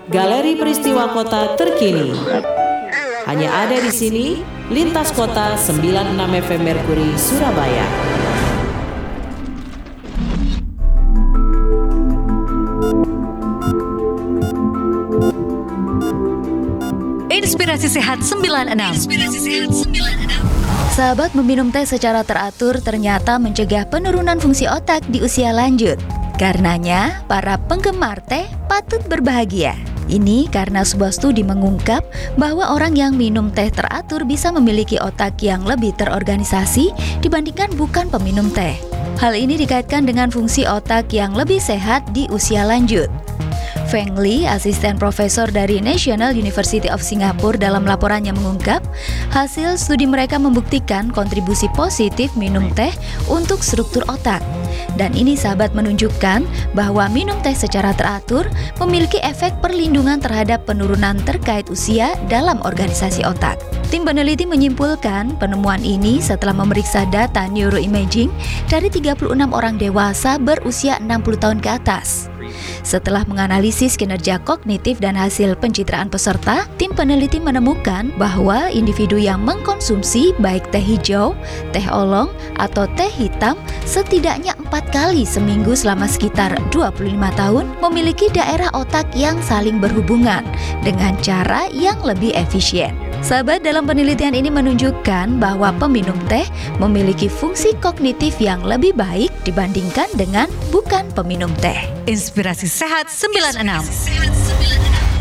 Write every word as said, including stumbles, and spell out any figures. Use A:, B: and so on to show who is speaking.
A: galeri peristiwa kota terkini. Hanya ada di sini, Lintas Kota sembilan puluh enam F M Merkuri, Surabaya.
B: Inspirasi Sehat sembilan puluh enam. Inspirasi Sehat sembilan puluh enam.
C: Sahabat, meminum teh secara teratur ternyata mencegah penurunan fungsi otak di usia lanjut. Karenanya, para penggemar teh patut berbahagia. Ini karena sebuah studi mengungkap bahwa orang yang minum teh teratur bisa memiliki otak yang lebih terorganisasi dibandingkan bukan peminum teh. Hal ini dikaitkan dengan fungsi otak yang lebih sehat di usia lanjut. Feng Li, asisten profesor dari National University of Singapore, dalam laporannya mengungkap, hasil studi mereka membuktikan kontribusi positif minum teh untuk struktur otak. Dan ini sahabat menunjukkan bahwa minum teh secara teratur memiliki efek perlindungan terhadap penurunan terkait usia dalam organisasi otak. Tim peneliti menyimpulkan penemuan ini setelah memeriksa data neuroimaging dari tiga puluh enam orang dewasa berusia enam puluh tahun ke atas. Setelah menganalisis kinerja kognitif dan hasil pencitraan peserta, tim peneliti menemukan bahwa individu yang mengkonsumsi baik teh hijau, teh oolong, atau teh hitam setidaknya empat kali seminggu selama sekitar dua puluh lima tahun memiliki daerah otak yang saling berhubungan dengan cara yang lebih efisien. Sahabat, dalam penelitian ini menunjukkan bahwa peminum teh memiliki fungsi kognitif yang lebih baik dibandingkan dengan bukan peminum teh.
B: Inspirasi Sehat sembilan puluh enam.